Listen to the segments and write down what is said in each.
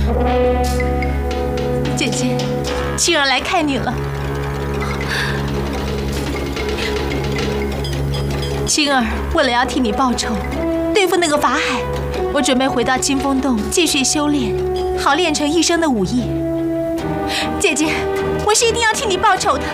姐姐，青儿来看你了。青儿为了要替你报仇，对付那个法海，我准备回到清风洞继续修炼，好练成一身的武艺。姐姐，我是一定要替你报仇的。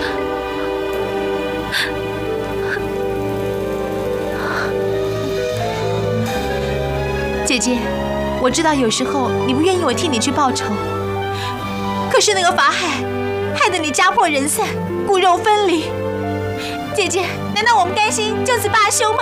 姐姐，我知道有时候你不愿意我替你去报仇，可是那个法海害得你家破人散，骨肉分离。姐姐，难道我们甘心就此罢休吗？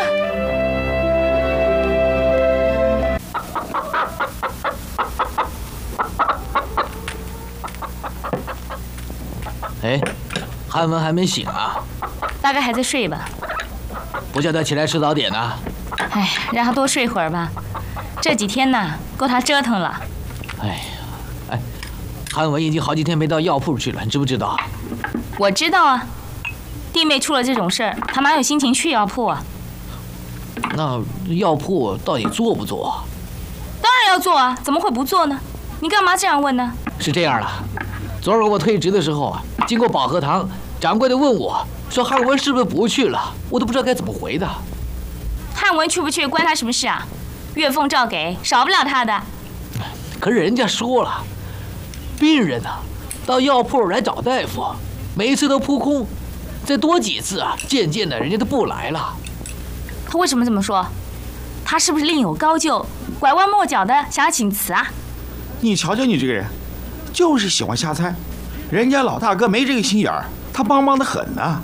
哎，汉文还没醒啊？ 大概还在睡吧。 不叫他起来吃早点呢？ 哎，让他多睡会儿吧。这几天呢，够他折腾了。 哎呀，哎，汉文已经好几天没到药铺去了，你知不知道？ 我知道啊，弟妹出了这种事儿，他哪有心情去药铺啊？ 那药铺到底做不做？ 当然要做啊，怎么会不做呢？你干嘛这样问呢？ 是这样的，昨儿我退职的时候啊，经过保和堂，掌柜的问我说汉文是不是不去了，我都不知道该怎么回的。 汉文去不去关他什么事啊？月俸照给，少不了他的。 可是人家说了，病人呢，到药铺来找大夫，每一次都扑空，再多几次啊，渐渐的人家都不来了。 他为什么这么说？他是不是另有高就，拐弯抹角的想要请辞啊？ 你瞧瞧你这个人，就是喜欢瞎猜。人家老大哥没这个心眼儿，他帮忙的很呢。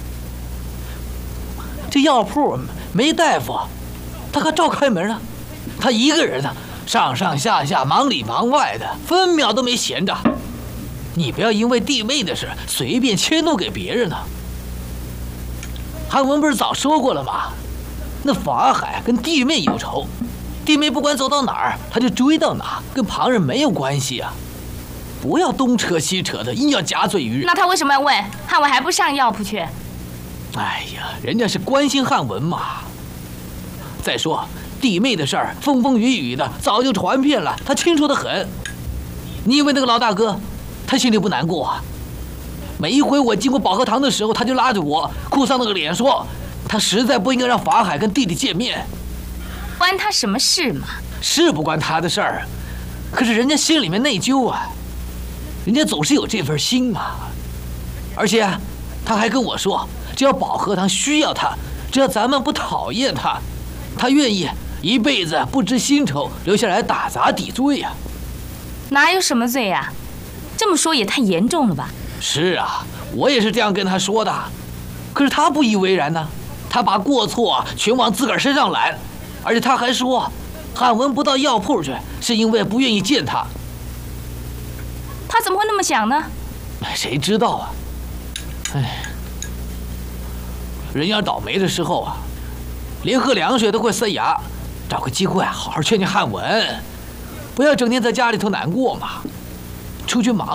这药铺没大夫，他可照开门啊。他一个人呢，上上下下忙里忙外的，分秒都没闲着。你不要因为弟妹的事随便迁怒给别人呢。汉文不是早说过了吗？那法海跟弟妹有仇，弟妹不管走到哪儿，他就追到哪，跟旁人没有关系啊。不要东扯西扯的，硬要夹嘴于人。 那他为什么要问汉文还不上药铺去？ 哎呀，人家是关心汉文嘛。再说弟妹的事儿，风风雨雨的，早就传遍了，他清楚得很。你以为那个老大哥，他心里不难过啊？每一回我经过保和堂的时候，他就拉着我，哭丧那个脸说，他实在不应该让法海跟弟弟见面。 关他什么事嘛？ 是不关他的事儿，可是人家心里面内疚啊，人家总是有这份心嘛。而且他还跟我说，只要保和堂需要他，只要咱们不讨厌他，他愿意一辈子不知薪酬留下来打杂抵罪呀。 哪有什么罪呀？这么说也太严重了吧？ 是啊，我也是这样跟他说的，可是他不以为然呢，他把过错全往自个儿身上揽，而且他还说汉文不到药铺去是因为不愿意见他。 他怎么会那么想呢？ 谁知道啊？哎，人要倒霉的时候啊，连喝凉水都会塞牙。找个机会好好劝劝汉文，不要整天在家里头难过嘛，出去忙